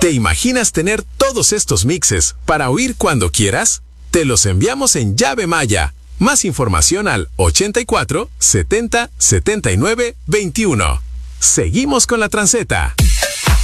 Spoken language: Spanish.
¿Te imaginas tener todos estos mixes para oír cuando quieras? Te los enviamos en llave Maya. Más información al 84 70 79 21. Seguimos con la transeta.